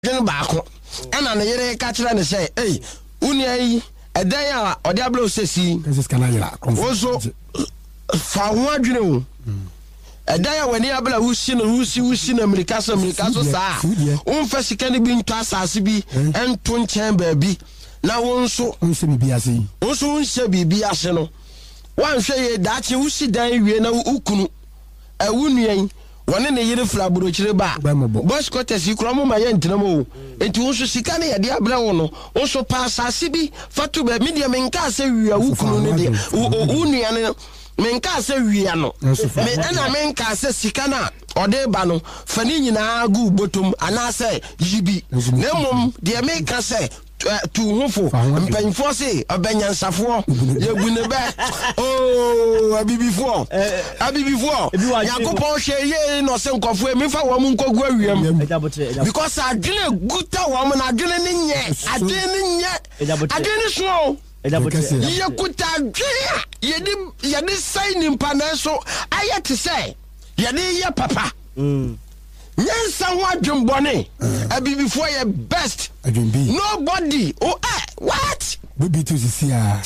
den baako ana ne yere ka kira ne say unia yi edan ya ode ablo sesi oso fa ho adwene o edan ya wani abla wusi na America so saa unfa sika ne bi nto asase bi ento nchen ba bi na wonso unse bibi ase no wanhwe ye daache wusi dan wie na ukunu awunuan wone ne yire fra burochire ba boss quarters ikromo ma ye ntinamo enti wonso sika ne yade abla wono wonso pa asase bi fatu ba media menka se wia ukunu ne de unuan ne menka se wia no me ana menka se sika na ode ba no fani nyina gu botom anase yibi nemom de menka se tu hufo mpanfo se obenyansafo yegune be abibifo yakopon hweye no se nkofo emifa wo mu nkogu awiem because adwene guta wo mu na adwene ne nye adwene so ye kuta adwene yedi sign impana so ayete say yedi ye papa Yes, what Jim Bonnie? Before your best. Nobody. What? We be to see ya.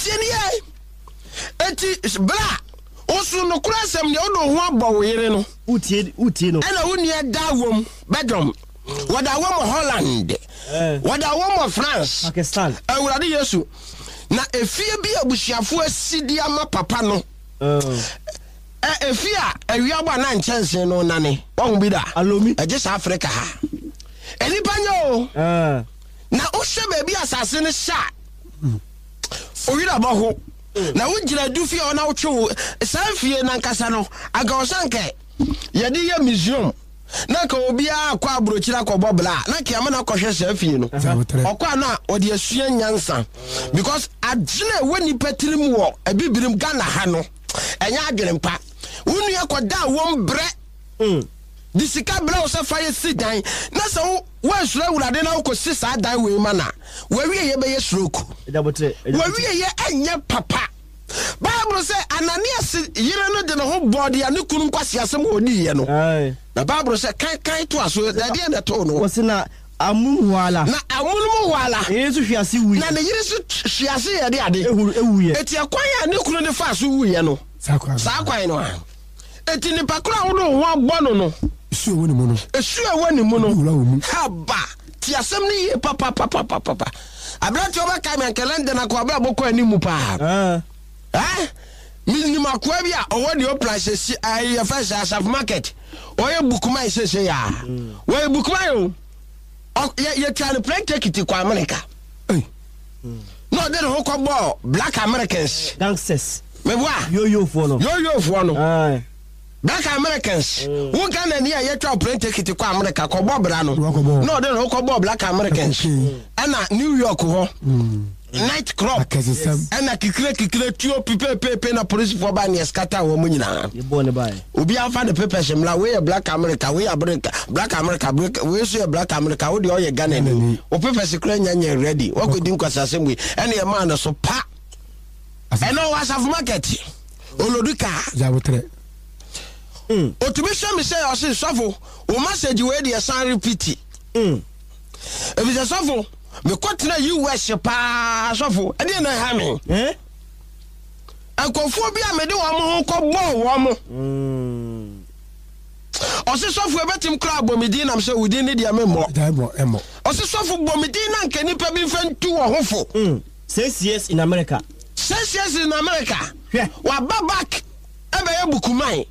It's blah. Also, no class, I'm the only one boy. No, Utino. And I wouldn't yet that woman, bedroom. What I want Holland. What I want France. Pakistan. I would have you. Now, if you be a bushafu, Sidiama Papano. Efia ewiaba na nchanse no nane won bi da alomi just Africa ha enipanyo na ohwe baabi asase ne sha owira baho na wujira dufie ona wotwe sanfie na nkasa no aga osanke yede ye museum na ka obi akwa abrochira akọbọ bla na ka amana kọhwe sanfie no okwa na ode asua nyansa because agene woni patirim wo abibirim Ghana ha no enya adwene mpa unu yakoda won bre disika bre o se faye sidan na so wa sura wurade na ko sisa dan we mana wawie ye be ye stroke wawie ye enye papa Bible say Ananias yire no de no ho body ane kunu kwase asem oni ye no na Bible say kan to aso da de na to no wose na amunwala na amunmu wala yesu hwiase wu na yire su hwiase ye de ade ewu ye eti akwan ya ne kunu ne fa so wu ye no sakwan no eti ni pakura wo no ho agbo no esu ewo ni mu no haba ti asem ni ye papa abrati oba kai men kalenda na ko abra boko animu pa minni makwa bia owo de oplace si ayi fa sha market oye bukuma isese ya we bukuma yo ye try play take it kwa America no de ho ko bo black Americans gangsters me boa yo fo no black Americans who can any ye try play take it kwa America ko bo bra no no de ho ko bo black Americans ana New York ho night club ana kikire tuo pepe na police for ba ne scatter wo mu nyina ye bo ne ba obi afa the paper shemla we black America we black America we so black America we dey Ghana ni o paper secret nyanya ready we go din kwasa semwe ene ye man so pa eno was of market oloduka jabotre otumisha me say o se sofo o message we dey san repeat if it's a sofo me kwatena US pa sofo e dey na ha me ankofo bi amede wo mo ko bo wo mo o se sofo e betim kra bomidi na me say wudi ne dia me mo o se sofo bomidi na nke nipa bi fantu wo hofo 6 years in America wa back ebe ye bukumai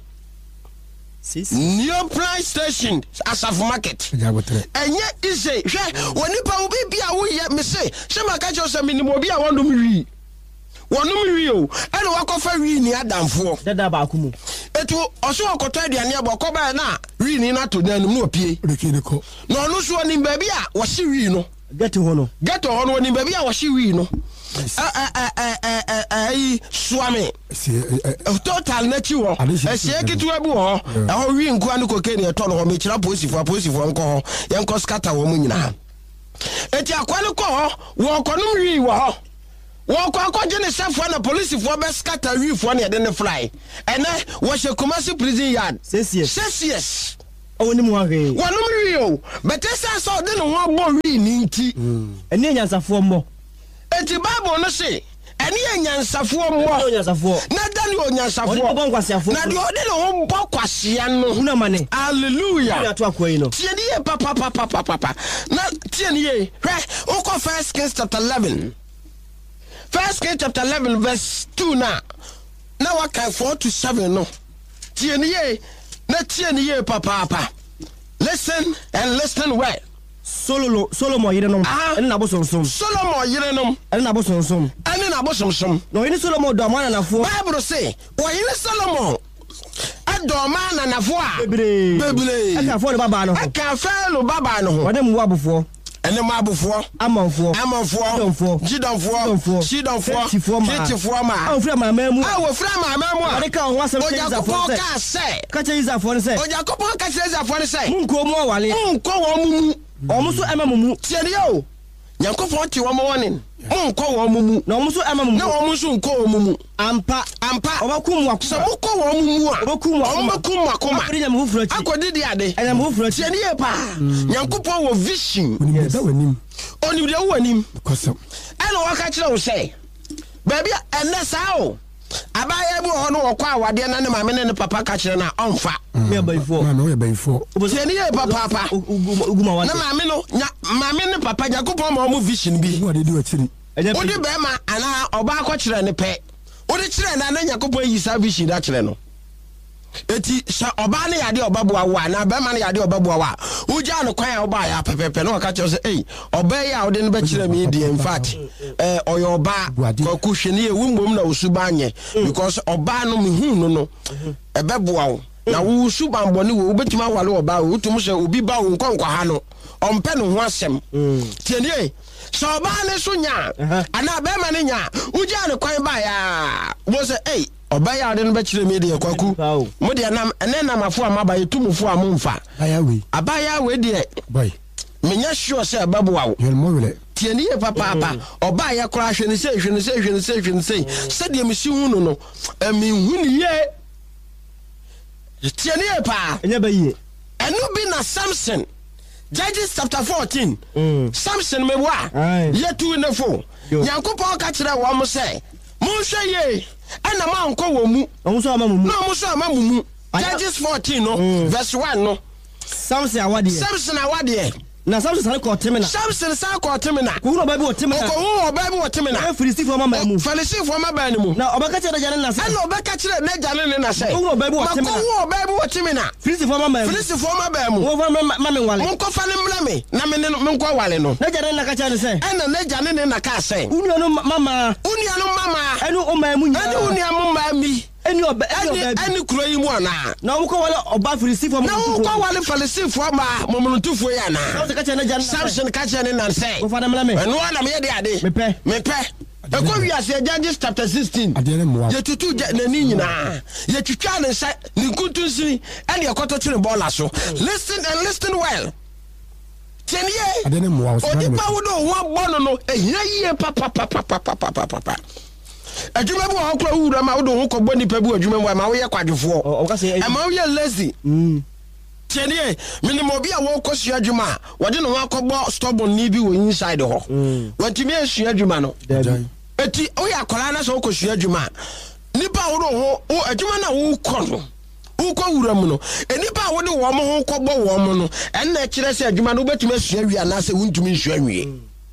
New price station as of market. Enye ise hwe woni pa obi bia wo ye me se ma ka cho se minimo bia wonum wi o ene wakofa wi ni adamfo dada ba akumu etu oso okoto aduane aboko ba na wi ni na to nanum no pie no no so ni ba bia wo se wi no get ho no ni ba bia wo se wi no swami total na chi wo ehie kitua bi wo ho wi nku anu kokeni eto no ho me kira posifo nko ho yenko scatter wo mu nyina eti akwale ko ho wo konum wi wo ho wo akwaje ne safo na police fo be scatter wi fo na de ne fly ene wo she Kumasi prison yard 6 years oni mu ahwe wonom rio betesa so de no ho bo wi ni nti eni enyansafo mo eti Bible no se eni enyansafo mo na dani onyansafo na de ode no ho bo kwasea no una mane hallelujah ya to akoyi no tie ni papa na tie ni hwe oko 1 Kings chapter 11 1 Kings chapter 11 verse 2 na waka 4 to 7 no tie ni na tie ni papa listen and listen well Solomon yire no en na bosonsom Solomon yire no en na bosonsom no yini Solomon do amana nafo Bible say o yini Solomon adoma na nafo a bebre aka fo lo baba no ho wode mu abofo ene ma abofo amanfo jidonfo shitifo ma ofra mama mu wode ka ho asem ka che izafo se Ojakopon ka che izafo se munko mu wale munko wo mumu omuso emamumu tieni yo Nyankopon ti wo mo wonin munko wo mumu na omuso emamumu na omuso nko wo mumu ampa obakum wa so muko wo mumu a obakum akoma akodidi ade tieni ye pa Nyankopon wo vision oni de wo anim eno waka kire wo se baby enne sao abaya bi ho no wokwa awade na ne mame ne papa ka kire na onfa me bayfo tieni ye papa uguma wa na mame ne papa Nyankopon ma mo vision bi odi be ma ana oba ko kire ne pe odi kire na Nyankopon yi sa vision da kire no eti sha oba ne yade obaboa wa na be ma ne yade obaboa wa uja no kwan oba ya pepepe no ka kire say oba ya odi ne be kire me di in fact oyo oba ko kuhwene e wumbom na usuba anye because oba no mehu no ebeboa wo na wo suba mbone wo betima wale oba wo tum se obi ba wo nkonkwa ha no ompe no ho asem tienie so oba ne so nya ana be ma ne nya uja no kwan ba ya wo se oba ya de no be kire me de kwaku mo de na ene na mafo amaba yetumufo amomfa abaya we de boy menya sure say ababo wo tieni ye papa oba ya kora hwene sei se de mesi hu no mi hu ni ye tieni ye pa enya ba ye enu bi na Samson Judges chapter 14 Samson me wa ye tu ne fo Nyankopon ka kire wo mo se mo hwe ye ana ma nko wo mu omuso ama mu Judges 14 no verse 1 no Samson awade na Samson san ko temina ko hu oba bi wo temina Filistifo mama mu na oba ka kire jane na se ana oba ka kire na jane ne na se hu oba bi wo temina Filistifo mama mu wo mama wale mo ko fa ne mlame na me nko wale no na jane na ka kire se ana na jane ne na ka se unu mama enu o ma mu nya enu unu amma mi eni kuro yi mu ana na wo ko wale oba Filistifo na wo ko wale Filistifo ma momonotufo ya na Samson ka kire ne na se wo fa na mlame enu ana me de ade mepe eko wiase Judges chapter 16 ye tutu na ni nyina ye twitwa ne nsa ni kuntunsiri ene ekoto twene bola so listen well tienie odi pa wo do ho bono no ehia yie papa adwuma bi wo kora wura ma wo do ho ko boni pa bi adwuma mu ma wo ye kwadwofo ma wo ye lazy tienie minimo bi a wo kosua adwuma wode no ho akọbọ stubborn ni bi wo inside ho wantimi asua adwuma no eti o ya kola na so kosua adwuma nipa wo do ho adwuma na wo kọ no ko wura mu no enipa wo de wo mo ho kọbọ wo mo no enna kire se adwuma no betumi asua wi na se wuntumi nsua wi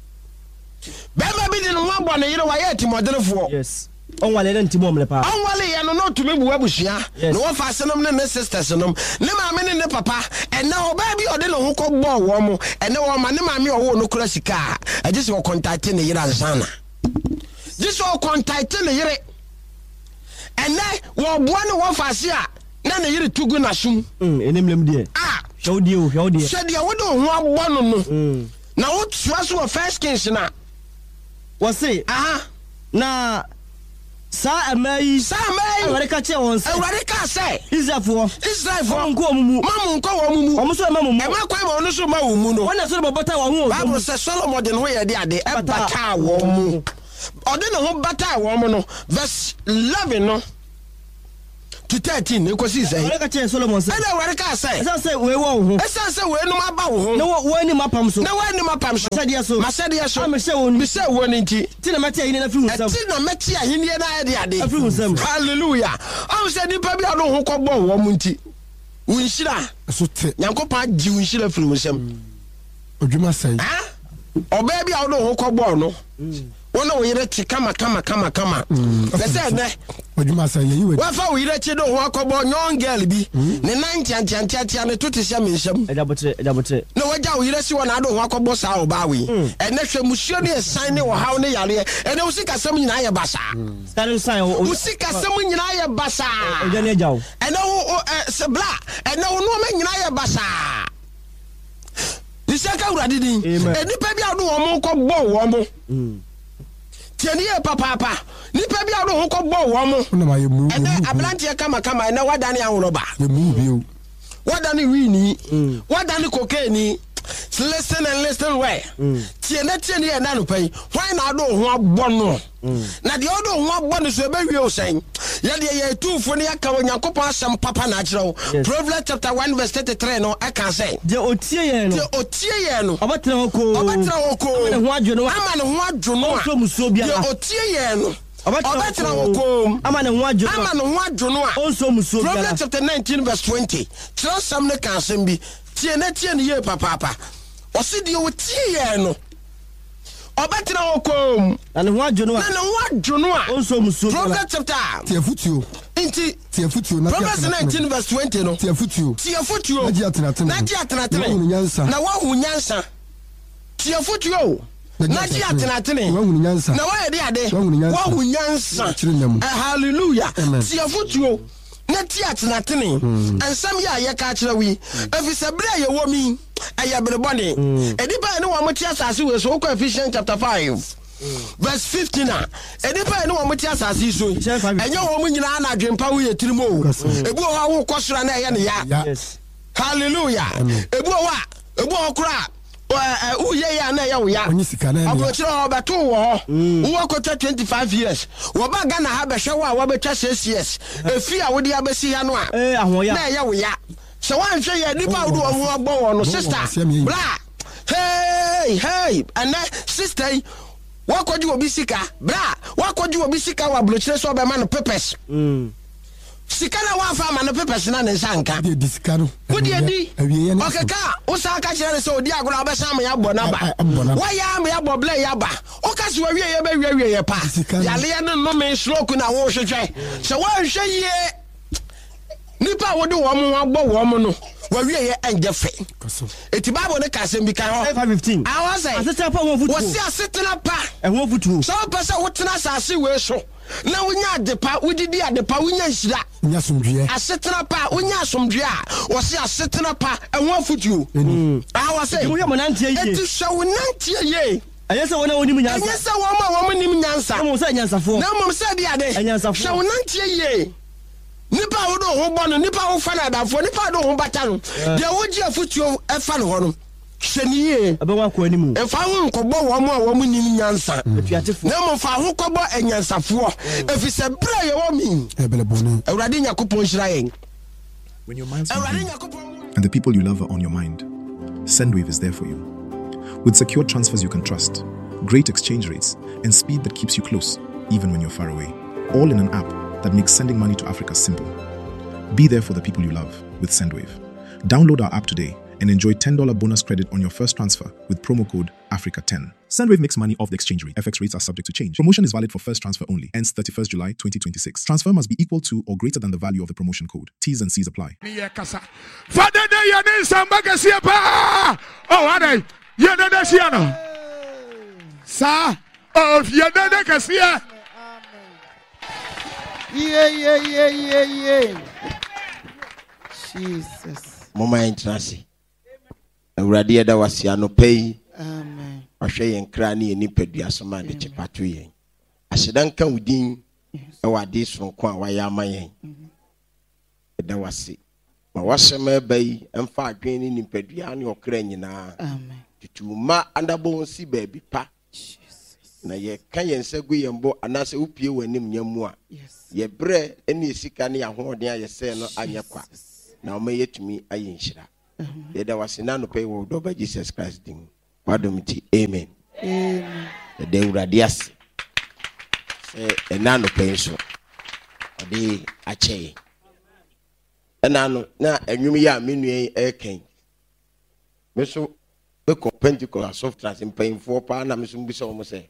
bema bi de no ho abọ na yire wa ye timodrefo yes onwale na ntimo mle pa onwale ye no tumi buwa busia no wo fa senom ne sisters nom ne maame ne papa ena oba bi ode no ho kọbọ wo mo ena wo ma ne maame owo no kura sika agise wo contact ne yire ansana jiso contact ne yire ena wo boa ne wo fa se a na ne yire tugu na sum enemlem die hwodie hwodie wo do ho abọ no na wo tua so 1 Kings na wo se na sa amai America che won se America say Israel for nko mumu mamu nko wo mumu omuso mamu e ma kwa ma onu so ma wo mu no wona so bota wo hu Bible say Solomon de no ye de ade e bata wo mu ode no ho bata wo mu no verse 11 no to 13 e ko si say ka che Solomon say na ware ka say say we wo ho say we no aba wo ho na wo ni mapam so masade so me say woni me say woni nti ti na mate ahini na fi husam ti na mate ahini na ade afi husam hallelujah am say ni pa bia no ho kɔbɔ wo mu nti unshira so te Nyankopɔn agi unshira fi husam odwuma say oba bia no ho kɔbɔ no wona wo yire ti kama pese ne odwuma say yi we wa fa wo yire ti do ho akɔbɔ young girl bi ne nan tiantiantia ne to te se me nsam edabotre no waja wo yire si wona do ho akɔbɔ sa wo ba we ene hwe musuo ne esan ne wo haw ne yare ene wo sika sam nyina ye basa sare san wo sika sam nyina ye basa oja ne jaw ene wo se bla ene wo no me nyina ye basa nisaka urade din enipa bia do wo mo kɔbɔ wo mo tieni e papa nipa bia do ho kɔbɔ wo mo na ma ye mu ene ablantie kama ene wadane ahoroba ye mu bi o wadane wini wadane cocaine listen and listen well tieni e na no pai why na do ho abɔ no na de odo ho abɔ no so be wie o sen ye de ye tufo ne aka Onyankopɔn asɛm papa na akyerɛw Proverbs chapter 1 verse 33 no aka say de otie ye no obatra hoko ama ne ho adwono a de otie ye no obatra hoko ama ne ho adwono a onso muso bia Proverbs chapter 19 verse 20 kyerɛ sam ne ka asɛm bi tie ne ye papa osi de otie ye no obatra hoko na ne ho adwono a onso muso bia Proverbs chapter tiafutuo inti tiafutuo na Proverbs 19 verse 20 no tiafutuo na ji atenatene na wahu nyansa tiafutuo na ji atenatene na wa yede ade wahu nyansa hallelujah tiafutuo na ti atenatene ansam ya ye ka kire wi afisa bra ye wo mi ayabrebone edipa ne wa moti asase we so ko Ephesians chapter 5 verse 15 na edipa ne wa moti asase so enye wo mu nyina na adwempa wo ye tirimo ebu ho wo kosora na ye ne ya hallelujah ebu ho kura uye ya na ya wo ya abrochiro obeto wo kota 25 years wo ba Ghana ha behwe wo a wo betwa 6 years efi a wo de abesi ya no a na ya wo ya so wan hwe ya nipa wo do wo agbo wo no sister bra hey and sister wakoji obi sika bra wakoji obi sika wa abrochiro so be ma no purpose sikana wa fa ma no pepes na ne sanka de disikano wodi edi okeka o sa ka kire se odi agora obesa ma ya bo na ba wa ya ma ya bo bla ya ba o ka se wa wie ye ba wie ye pa ya le ne no me stroke na wo hwehwe se wa hwe ye nipa wo de wo mo agbo wo mo no wa wie ye anje fe eti babo ne ka sem bi kan ho 515 I was say asetena pa wo futu wo si asetena pa ho futu so pesa wo tena sase we so na wonya adepa wodidi adepa wonya nhira nya somdue asetena pa wonya somdue a wo se asetena pa ehwo afutuo I was say wo yamonante ye eti hwe nante ye ayese wona wonim nyansa ayese wo ma nim nyansa mo se nyansafo na mo se dia de hwe nante ye nipa wo do ho bɔ no nipa wo fa na adafo nipa do ho bata no de wo gi afutuo efa no ho no hweniye abewa ko animu efa ho nkɔbɔ wo mo a wo mo nim nyansa na mo fa ho kɔbɔ enyansafo efise bra ye wo mi ebele bonu awurade Nyankopɔn hyira yen when your mind's and the people you love are on your mind. Sendwave is there for you. With secure transfers you can trust, great exchange rates, and speed that keeps you close, even when you're far away. All in an app that makes sending money to Africa simple. Be there for the people you love with Sendwave. Download our app today and enjoy $10 bonus credit on your first transfer with promo code Africa10. Sendwave makes money off the exchange rate. FX rates are subject to change. Promotion is valid for first transfer only. Ends 31st July 2026. Transfer must be equal to or greater than the value of the promotion code. T's and C's apply. Yeah. Jesus. Mama entrance. Awurade eda wasia no pay. Amen. Ahwe yen kra ne ni padua so ma de chepato yen. Ahyedan ka udin e wade sonko a waya amayen. Eda wasi. Ma wasema bai emfa adwen ni nipadua ne okra nyina. Amen. Tutuma andabo si baabi pa. Jesus. na ye kan yen segu yembo anase upie wanim nyamu a ye bre ene sika ne ahode a ye se no anye kwa na o mayetumi aye nhira ye da wasena no pay wo do ba Jesus Christ dim wadomti amen amen de urade ase enano pay so odi ache enano na enwum ya menu eken meso be Pentecost softras mpayimfo pa na meso mbisa o mo se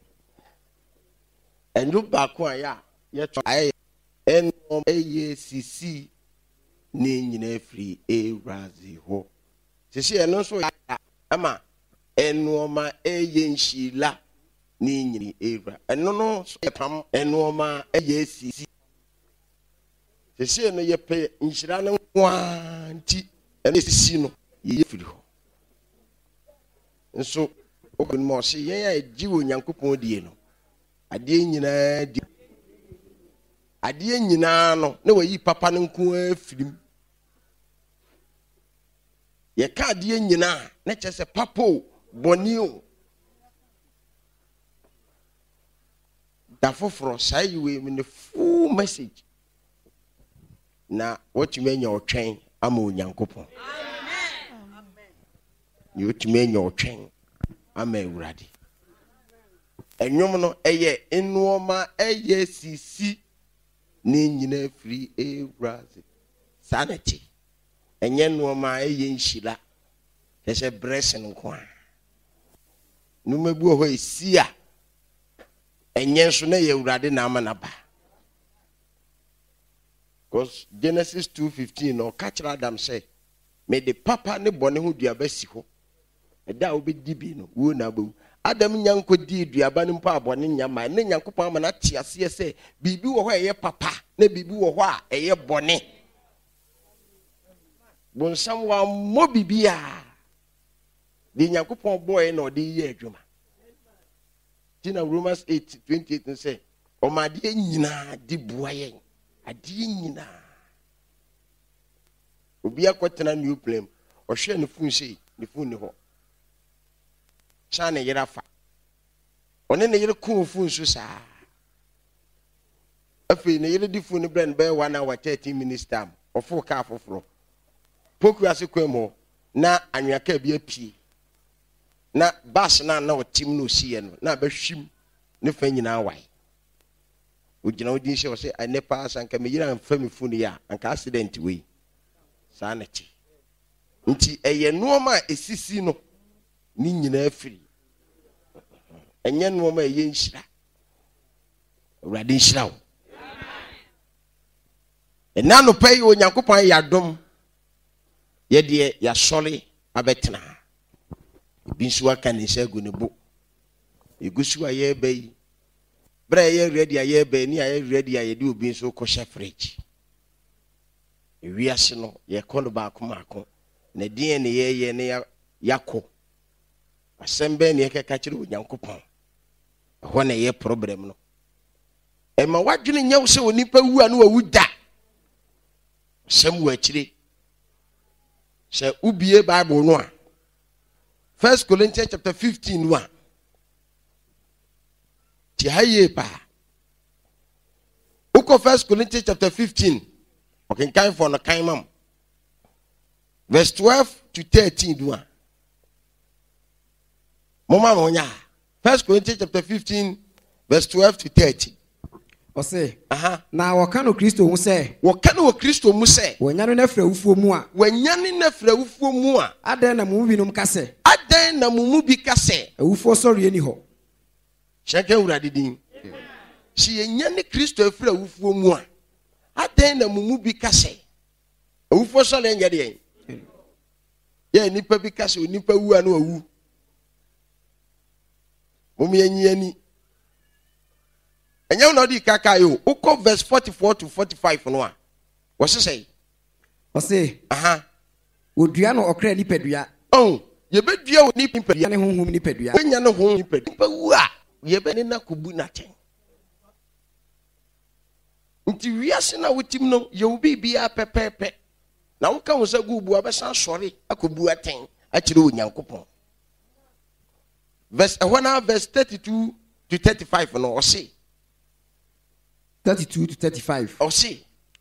endu ba ko aya ye to aye en ACC ni nyina free Erazi ho sisi eno so ya ama enuoma nshila ni nyini Era eno no so pam enuoma ACC sisi eno ye pe nshira no kwanti eno sisi no ye free ho nso okun mo se yen ya jiwo nyankopon die no ade nyina no na wayi papa no nko afirim ye ka ade nyina na chese papo bonio da foforo sai we me the full message na what you mean your train ama onyankopon you to me your train ama Ewurade enwom no eye enuoma eye sisi ni nyina free Erazi sanity enye nuoma eye nhira ese blessing kwa numebu ho esia enye so na ye Ewurade na ama na ba because Genesis 2:15 no catch Adam say me the papa ne bone ho duaba si ho eda obedi bi no wo na ba Adam nyanko di duaba ne mpa abone nyama ne nyankopon ama na tiase se bibi wo ho eye papa na bibi wo ho a eye bone bonsam wa mo bibia di nyankopon boy na odi ye adwuma tina Romans 8:28 say o ma de nyina di buaye ade nyina obi akotena new plane o hwe ne fun sei ne fun ne ho chane yira fa one ne yire ku fun so saa afi ne yire di fun ne brand be 1 hour 30 minutes time ofo ka afoforo poku ase kwemo na anwaka bi apie na bas na otim no sie no na ba hwim ne fa nyina wai ugina odi nse o se anepa asanka me yira mfa me fun ya anka accident we saa na chi nti eye nuoma esisi no ni nyina afiri enye nuoma eye nhira Ewurade nhira wo enano pay onyankopon yadom ye de ya sole abetena binsu aka ne sha gunebo egusu aye bay bra ye ready aye bay ni aye ready aye de obi nso ko sha fridge ewiase no ye kono ba akoma na din ne ye ne yakọ asembe ne keka kire onyankopon ho na ye problem no e ma wadwene nyawo se onipa wu anu awu da sem wa kire se ubie bible no a 1 Corinthians chapter 15 1 ti haye pa uko 1 Corinthians chapter 15 okay kan for no kan mam verse 12 to 13 do one. Mama monya 1 Corinthians chapter 15 verse 12 to 13. Ose na waka no Kristo hu se wanyane na fra wufuo mu a adan na mu binom bi kase wufuo sori eni ho sheke Ewurade din si enyane Kristo afra wufuo mu a adan na mu bi kase wufuo sori enye de ye nipa bi kase onipa wu anu awu mum yenyi enye no di kaka yo uko verse 44 to 45 no a wo se ose odua no okra ni padua ye bedua oni padua ne honhom ni padua nya ne honhom ni padua wu a ye be ne na kubu na chen nti wiase na wotim no ye obi bia pepepe na wonka wo sa gubu abesan sori akobu aten akire onyankopon verse 32 to 35 no ɔse 32 to 35 ɔse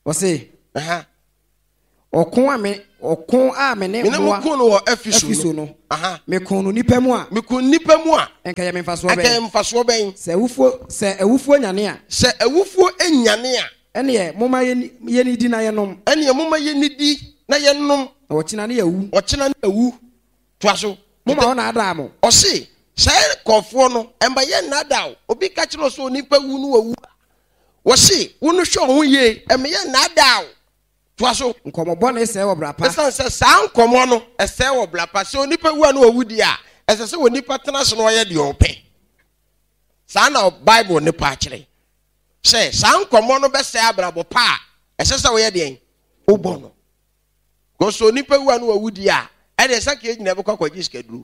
ɔko a me ne mmoa ko no wɔ Efeso no me ko no nipa mu a enka ye me mfaso bɛn sɛ awufuo nyane a ɛne moma ye ni di na ye nom na wɔkyena ne awu toa so moma ho na ada mo ɔse sɛ kɔfoɔ no ɛmba yɛ nada obi ka kyerɛ so nipa wu no wawu wɔse wo no hwɛ ho yie ɛmɛ yɛ nada toa so nkɔmɔbɔ ne sɛ wɔ brapa ɛsɛ saa nkɔmɔ no ɛsɛ wɔ brapa sɛ onipa wu a no wawu di a ɛsɛ sɛ onipa tena so no ɔyɛ deɛ ɔpɛ saa na Bible ne pa kyerɛ sɛ saa nkɔmɔ no bɛsɛ abrabɔ pa a ɛsɛ sɛ wɔyɛ deɛ wobɔ no gɔso onipa wu a no wawu di a ɛde sɛ ka egyina bɛkɔ akɔgye sikaduro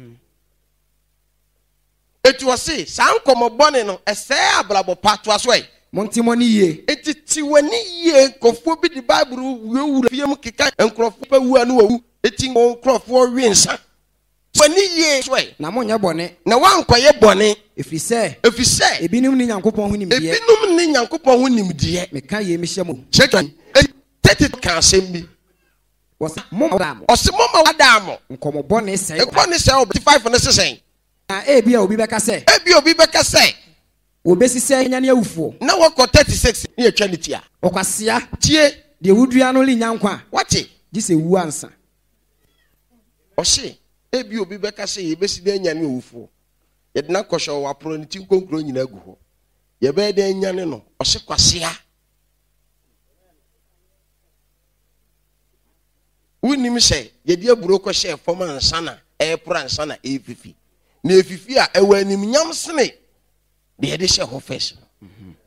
etu ɔse saa nkɔmɔbɔ no ɛsɛ abrabɔ pa toa so ɛ montimo ni yie etiti wani yie nkɔfoɔ bi di Bible wura fie mu keka nkrɔfoɔ pa wu anu wawu eti nkrɔfoɔ wi nsa wani yie so ɛ na monyɛ bɔne na wankɔyɛ bɔne efisɛ ebinom ni Nyankopɔn ho nimdeɛ meka yie me hyɛ mo kyekɛ tete ka asɛm bi ɔse moma wada mo nkɔmɔbɔ ne sɛ 35 ne sesɛn na ebi obi bɛka sɛ obesi sɛ nyane awufuo na wɔkɔ 36 ne yɛtwa ne tia ɔkwasea tie deɛ wudua no li nyankwa wate gye sɛ wu ansa ɔse ebi obi bɛka sɛ yɛbɛsi dɛ nyane awufuo yɛde na kɔhyɛ wɔ aporo ne ti nkonkuro nyina gu hɔ yɛbɛyɛ dɛ nyane no ɔse kwasea wonim sɛ yɛde aburo kɔhyɛ fam ansa na ɛpora ansa na ɛfifi na efifi a ɛwɔ anim nyam sene de yɛde hyɛ hɔ fɛs